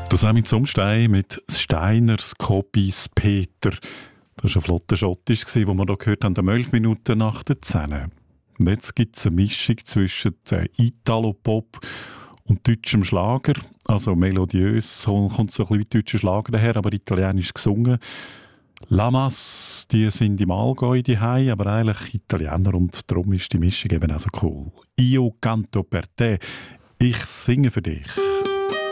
Das auch mit Sumstein, mit Steiners Kopis Peter. Das war ein flotter Schottisch, den wir hier gehört haben, um 11 Minuten nach der 10. Und jetzt gibt es eine Mischung zwischen Italo-Pop und deutschem Schlager. Also melodiös, kommt so ein bisschen wie deutscher Schlager daher, aber italienisch gesungen. Lamas, die sind im Allgäu daheim, aber eigentlich Italiener und darum ist die Mischung eben auch so cool. Io canto per te, ich singe für dich.